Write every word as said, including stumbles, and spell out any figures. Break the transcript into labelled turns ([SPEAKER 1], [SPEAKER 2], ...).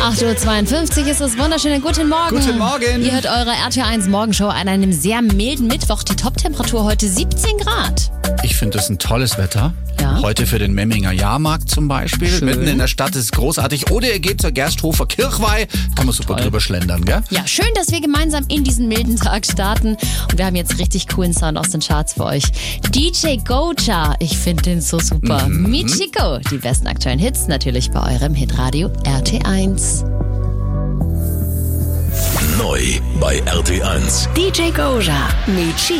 [SPEAKER 1] acht Uhr zweiundfünfzig ist es. Wunderschönen guten Morgen.
[SPEAKER 2] Guten Morgen.
[SPEAKER 1] Ihr hört eure R T L eins Morgenshow an einem sehr milden Mittwoch. Die Toptemperatur heute siebzehn Grad.
[SPEAKER 2] Ich finde das ein tolles Wetter.
[SPEAKER 1] Ja.
[SPEAKER 2] Heute für den Memminger Jahrmarkt zum Beispiel.
[SPEAKER 1] Schön.
[SPEAKER 2] Mitten in der Stadt ist es großartig. Oder ihr geht zur Gersthofer Kirchweih. Kann man super
[SPEAKER 1] Toll.
[SPEAKER 2] drüber schlendern, gell?
[SPEAKER 1] Ja, schön, dass wir gemeinsam in diesen milden Tag starten. Und wir haben jetzt richtig coolen Sound aus den Charts für euch. D J Goja, ich finde den so super.
[SPEAKER 2] Mhm.
[SPEAKER 1] Michiko, die besten aktuellen Hits natürlich bei eurem Hitradio R T eins.
[SPEAKER 3] Neu bei R T eins.
[SPEAKER 1] D J Goja, Michi.